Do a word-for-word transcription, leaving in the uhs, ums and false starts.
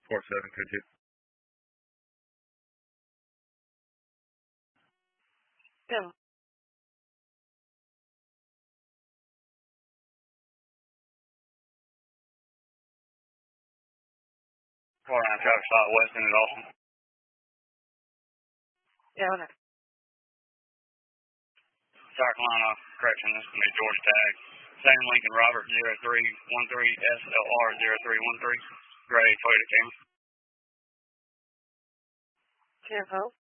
four seven two two. Go. four nine traffic stop Weston at Austin. Yeah, hold on. South Carolina, correction, this is going to be George Tag. Sam Lincoln Robert zero three one three S L R zero three one three. Gray Toyota Camry. Careful.